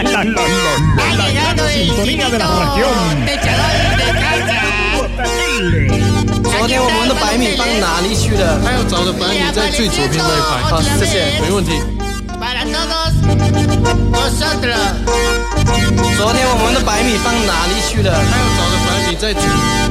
llegado el sintonía de la región. Techador de casa. 昨天我们的白米放哪里去了？ 还要找的白米在最左边那一排。 好，谢谢， 没问题。 Para todos vosotros. 昨天我们的白米放哪里去了？ 还要找的白米在最。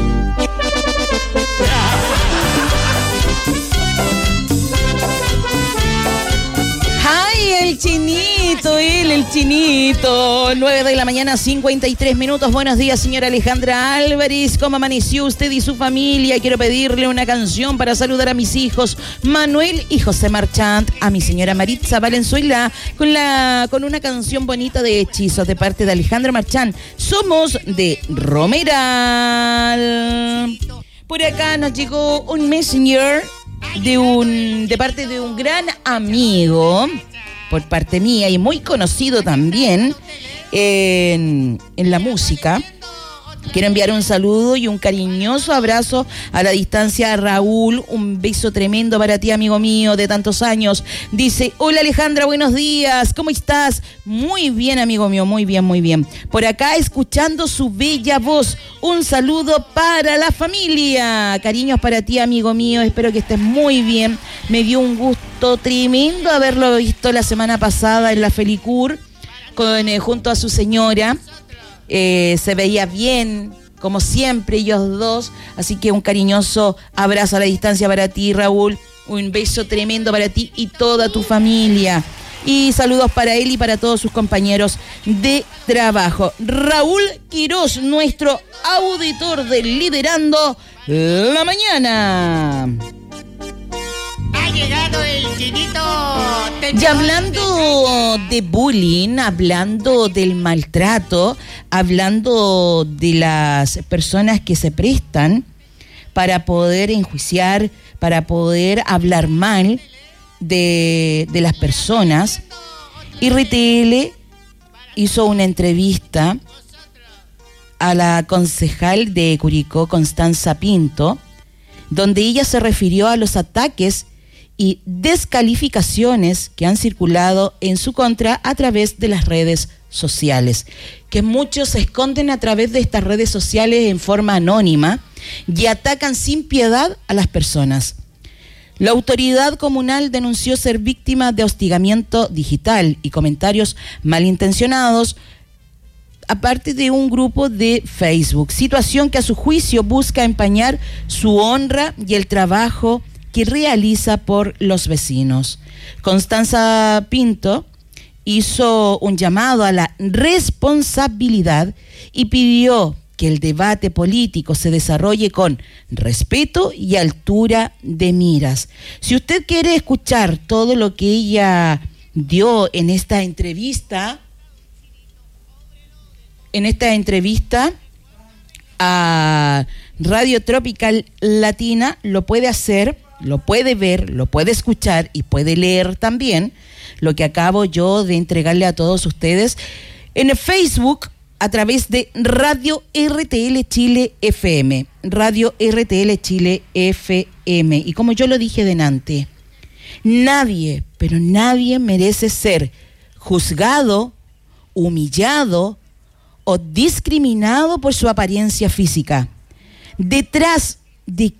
El chinito, el chinito. 9 de la mañana, 53 minutos. Buenos días, señora Alejandra Álvarez. ¿Cómo amaneció usted y su familia? Quiero pedirle una canción para saludar a mis hijos Manuel y José Marchant, a mi señora Maritza Valenzuela, con una canción bonita de hechizos de parte de Alejandra Marchant. Somos de Romeral. Por acá nos llegó un messenger de parte de un gran amigo, por parte mía y muy conocido también en la música. Quiero enviar un saludo y un cariñoso abrazo a la distancia a Raúl. Un beso tremendo para ti, amigo mío, de tantos años. Dice, hola Alejandra, buenos días. ¿Cómo estás? Muy bien, amigo mío, muy bien, muy bien. Por acá, escuchando su bella voz. Un saludo para la familia. Cariños para ti, amigo mío. Espero que estés muy bien. Me dio un gusto tremendo haberlo visto la semana pasada en la Felicur junto a su señora. Se veía bien, como siempre, ellos dos. Así que un cariñoso abrazo a la distancia para ti, Raúl. Un beso tremendo para ti y toda tu familia. Y saludos para él y para todos sus compañeros de trabajo. Raúl Quirós, nuestro auditor de Liderando la Mañana. Ha llegado el chinito. Y hablando de bullying, hablando del maltrato, hablando de las personas que se prestan para poder enjuiciar, para poder hablar mal de las personas, RTL hizo una entrevista a la concejal de Curicó, Constanza Pinto, donde ella se refirió a los ataques y descalificaciones que han circulado en su contra a través de las redes sociales, que muchos se esconden a través de estas redes sociales en forma anónima y atacan sin piedad a las personas. La autoridad comunal denunció ser víctima de hostigamiento digital y comentarios malintencionados aparte de un grupo de Facebook, situación que a su juicio busca empañar su honra y el trabajo que realiza por los vecinos. Constanza Pinto hizo un llamado a la responsabilidad y pidió que el debate político se desarrolle con respeto y altura de miras. Si usted quiere escuchar todo lo que ella dio en esta entrevista a Radio Tropical Latina, lo puede hacer, lo puede ver, lo puede escuchar y puede leer también lo que acabo yo de entregarle a todos ustedes en el Facebook a través de Radio RTL Chile FM, Radio RTL Chile FM. Y como yo lo dije delante, nadie, pero nadie merece ser juzgado, humillado o discriminado por su apariencia física. Detrás de